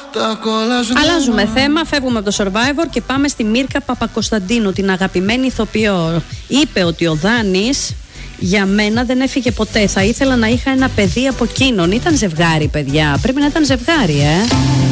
Αλλάζουμε θέμα, φεύγουμε από το Survivor και πάμε στη Μύρκα Παπακοσταντίνου, την αγαπημένη ηθοποιό. Είπε ότι ο Δάνης για μένα δεν έφυγε ποτέ. Θα ήθελα να είχα ένα παιδί από εκείνον. Ήταν ζευγάρι, παιδιά. Πρέπει να ήταν ζευγάρι,